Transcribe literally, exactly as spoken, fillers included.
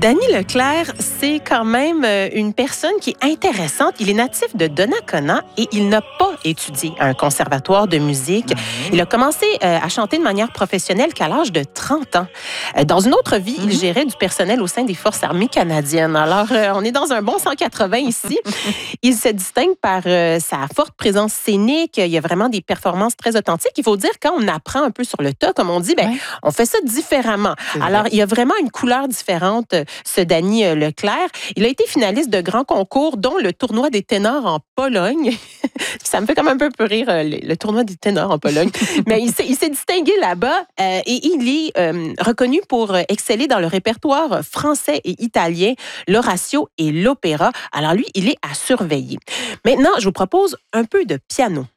Danny Leclerc, c'est quand même une personne qui est intéressante. Il est natif de Donnacona et il n'a pas étudié à un conservatoire de musique. Mm-hmm. Il a commencé à chanter de manière professionnelle qu'à l'âge de trente ans. Dans une autre vie, mm-hmm. il gérait du personnel au sein des Forces armées canadiennes. Alors, on est dans un bon cent quatre-vingts ici. Il se distingue par sa forte présence scénique. Il y a vraiment des performances très authentiques. Il faut dire, quand on apprend un peu sur le tas, comme on dit, ben, ouais. on fait ça différemment. C'est Alors, vrai. Il y a vraiment une couleur différente, ce Danny Leclerc. Il a été finaliste de grands concours, dont le tournoi des ténors en Pologne. Ça me fait comme un peu rire, le, le tournoi des ténors en Pologne. Mais il s'est, il s'est distingué là-bas euh, et il est euh, reconnu pour exceller dans le répertoire français et italien, l'oratio et l'opéra. Alors lui, il est à surveiller. Maintenant, je vous propose un peu de piano.